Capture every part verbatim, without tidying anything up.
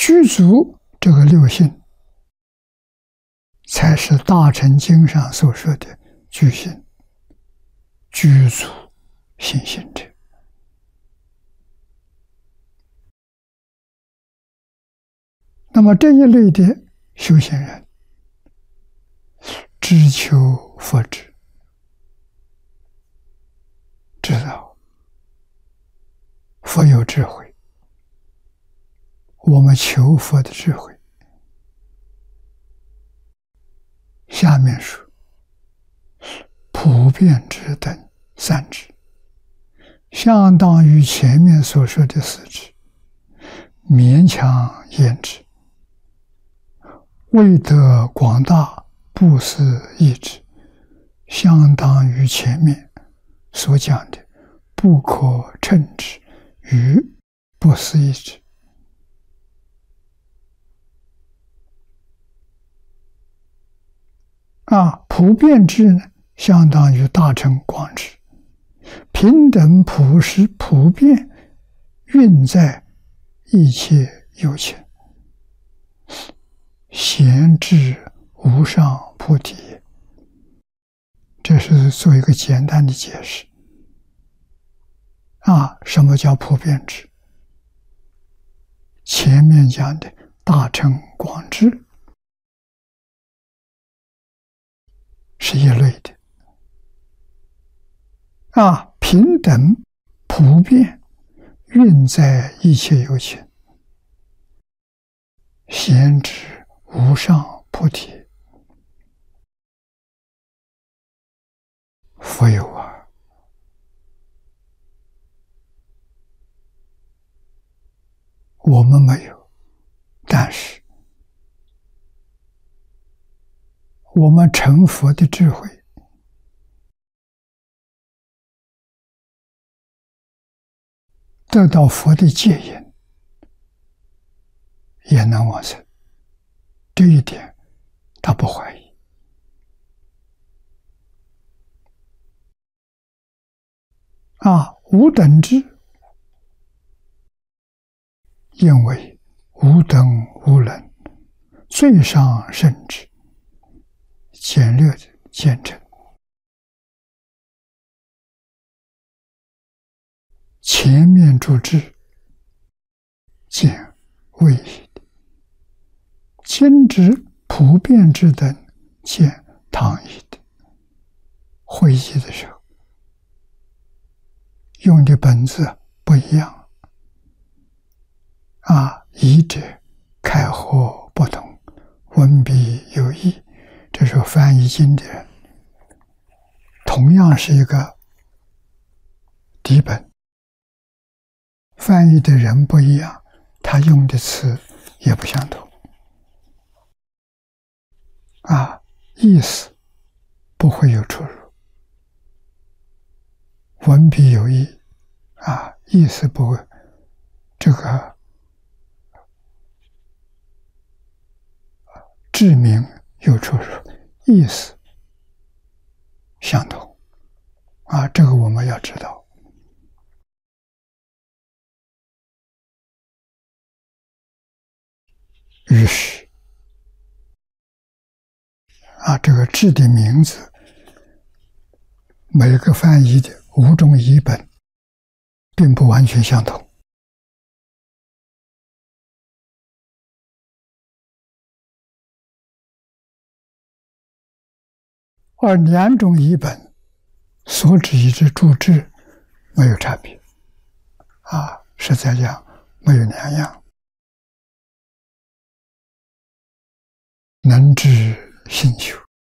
具足这个六性，才是大乘经上所说的具性，具足信心者。那么这一类的修行人，只求佛智，知道佛有智慧，我们求佛的智慧。下面说普遍智等三智，相当于前面所说的四智，勉强言之，未得广大不思议智，相当于前面所讲的不可称之与不思议智。啊，普遍智呢，相当于大乘广智，平等普实普遍运在一切有情，贤智无上菩提。这是做一个简单的解释。啊，什么叫普遍智？前面讲的大乘广智是一类的。啊，平等普遍运在一切有情，贤智无上菩提。佛有啊，我们没有，但是我们成佛的智慧，得到佛的戒引，也能往生，这一点他不怀疑。啊，无等智，因为无等无能，最上圣智，简略的简称。前面诸智见位移的，今之普遍智等见唐译的。会意的时候用的本字不一样啊，译者开合不同，文笔有异。这是翻译经的人，同样是一个底本，翻译的人不一样，他用的词也不相同啊，意思不会有出入，文笔有异啊，意思不会，这个志明有出入，意思相同啊，这个我们要知道。于是啊，这个字的名字，每个翻译的五种译本并不完全相同。而两种译本所指之注释没有差别啊，实在讲没有两样。能知信求，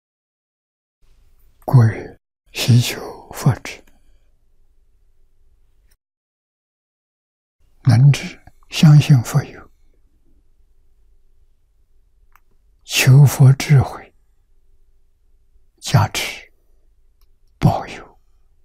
故曰希求佛智。能知相信佛有，求佛智慧加持保佑。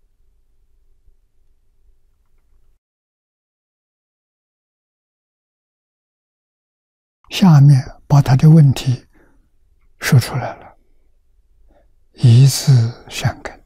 下面把他的问题说出来了，一字善根，